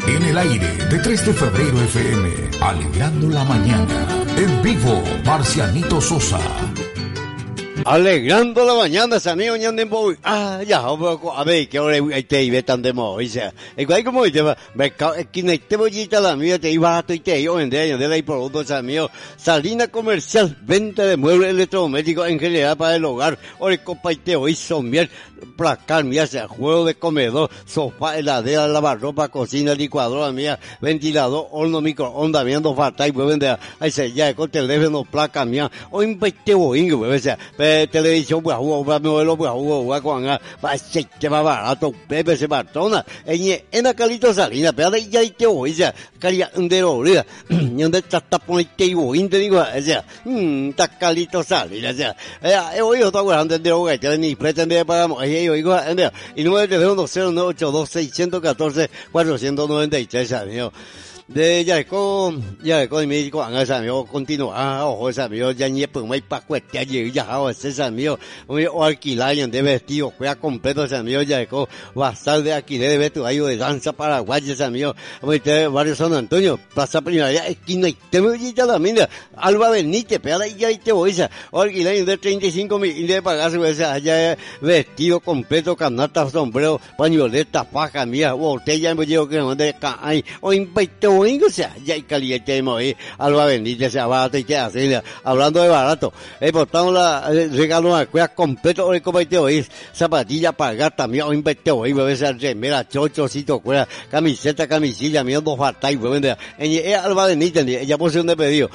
En el aire de 3 de febrero FM, alegrando la mañana. En vivo, Marcianito Sosa. Alegrando la mañana, amigo Ñandembo. Ya, a ver, que ahora te iba tan de modo, dice. Igual como te va, mercado, esquina, te voy a la mía, te iba a te yo en de ahí productos, amigo. Salina comercial, venta de muebles electrodomésticos en general para el hogar. Ahora, copa y te hoy somier, placar, mía, sea juego de comedor, sofá, heladera, lavarropa, cocina, licuadora, mía, ventilador, horno, microondas, viendo falta y pueden de ahí se ya con teléfono, placa, mía. Hoy investe boingo, bebé, sea. Televisión, pues, jugar modelo, pues, jugar con va se va barato, Pepe se batona, en la calito salina, pero de ya te voy, ya, caría un de orilla, y donde está ponete y voy, te digo, ya, está calito salina, ya, hoy yo estaba hablando de hogar, ya ni pretende pagamos, y no me teléfono 0982-614-493, amigo. De ya con mi con esa amigo continúa ojo ese amigo ya ni pues muy pa cuesta allí ya ese amigo o alquilar de vestido fue completo ese amigo ya con basal de alquiler de vestuario de danza paraguaya ese amigo barrio San Antonio plaza Primavera esquina y te me ya la mina Alba Benítez pero ya te voy a alquiler de 35.000 de pagarse ese allá vestido completo canasta sombrero pañoleta faja mía botella me llevo que no de cae o invito o sea, ya hay caliente de Alba Benítez, sea barato y te hace, hablando de barato, portamos la regalo de cueva completo, hoy como te oís, zapatilla para gato, también hoy invité hoy, bebé, esa remera, chochocito, cueva, camiseta, camisilla, mío, dos fartai, bebé, Alba Benítez, ella posición de pedido,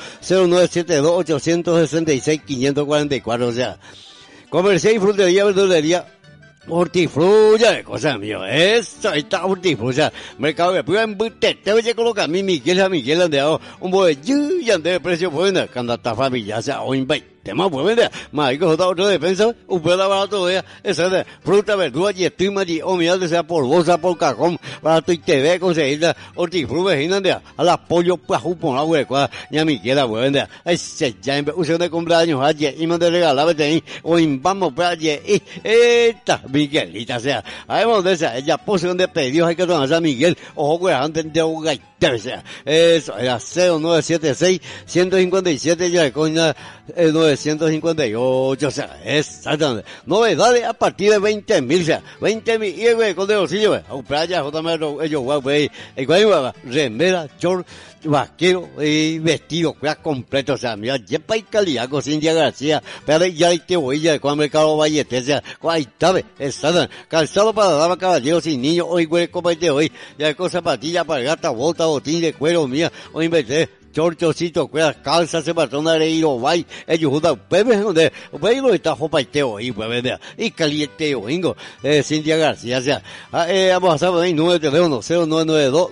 0972-866-544, o sea, comercial y frutería, verdulería, hortifrulla de cosas mío, eso, ahí está hortifrulla, mercado de prueba en te voy a colocar a Miguel Andeado, un buen de precio bueno, cuando está familia, sea, o invite. Tema pues vender, más que otro defensa, un pedazo barato de esa de fruta, verdura y estima y humedad sea por bolsa, por cajón, barato y TV, conseguir hortifruta, a la pollo, pues, por la hueca, ya mi quiera, pues vender, ese ya en uso de cumpleaños, ayer, y me de regalar, o vamos, pues, ayer, esta, Miguelita, sea, además de esa, ella posición de pedidos, hay que tomar a Miguel, ojo, pues, antes de un gaitero, sea, eso, era 0976-157, ya, coña, 958, o sea, exactamente. Novedades a partir de 20.000, o sea, 20.000, y güey, con de bolsillo, güey, a playa, ellos, güey, igual, remera, short, vaquero, y vestido, güey, completo, o sea, mira, yepa y calidad, con Cintia García, pero ya te voy, ya, con el mercado Vallete, o sea, ahí está, exactamente, calzado para dama, caballeros y niños, hoy, güey, como de hoy, ya con zapatillas para gata, bota, botín de cuero, mía, hoy inventé, chorchocito, cuerdas, calzas, se patrona de Irobay, ellos judan, bebé, donde, bebé, está jopaiteo, y bebé, y caliente, ingo, Cintia García, o sea, vamos a saber, 9 teléfono, 0992